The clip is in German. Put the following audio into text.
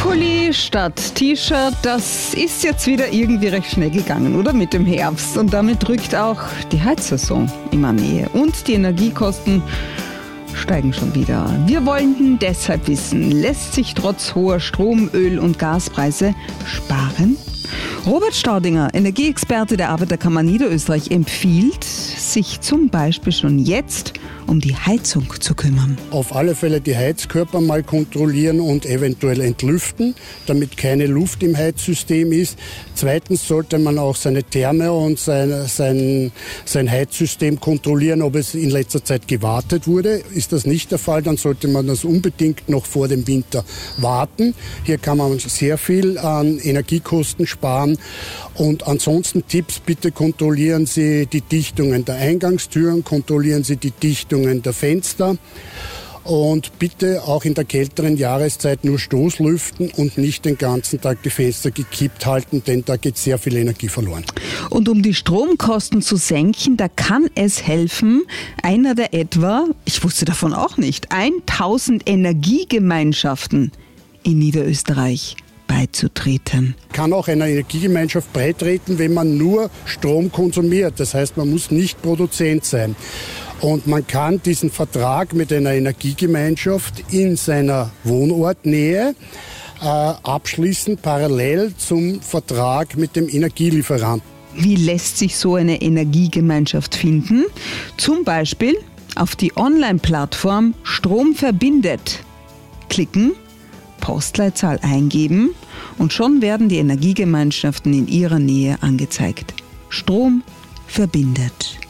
Pulli statt T-Shirt, das ist jetzt wieder irgendwie recht schnell gegangen, oder? Mit dem Herbst. Und damit rückt auch die Heizsaison immer näher. Und die Energiekosten steigen schon wieder. Wir wollten deshalb wissen, lässt sich trotz hoher Strom-, Öl- und Gaspreise sparen? Robert Staudinger, Energieexperte der Arbeiterkammer Niederösterreich, empfiehlt, sich zum Beispiel schon jetzt um die Heizung zu kümmern. Auf alle Fälle die Heizkörper mal kontrollieren und eventuell entlüften, damit keine Luft im Heizsystem ist. Zweitens sollte man auch seine Therme und sein Heizsystem kontrollieren, ob es in letzter Zeit gewartet wurde. Ist das nicht der Fall, dann sollte man das unbedingt noch vor dem Winter warten. Hier kann man sehr viel an Energiekosten sparen. Und ansonsten Tipps, bitte kontrollieren Sie die Dichtungen der Eingangstüren, kontrollieren Sie die Dichtungen der Fenster und bitte auch in der kälteren Jahreszeit nur Stoßlüften und nicht den ganzen Tag die Fenster gekippt halten, denn da geht sehr viel Energie verloren. Und um die Stromkosten zu senken, da kann es helfen, einer der etwa, ich wusste davon auch nicht, 1000 Energiegemeinschaften in Niederösterreich beizutreten. Kann auch einer Energiegemeinschaft beitreten, wenn man nur Strom konsumiert. Das heißt, man muss nicht Produzent sein. Und man kann diesen Vertrag mit einer Energiegemeinschaft in seiner Wohnortnähe abschließen, parallel zum Vertrag mit dem Energielieferanten. Wie lässt sich so eine Energiegemeinschaft finden? Zum Beispiel auf die Online-Plattform Strom verbindet. Klicken, Postleitzahl eingeben und schon werden die Energiegemeinschaften in ihrer Nähe angezeigt. Strom verbindet.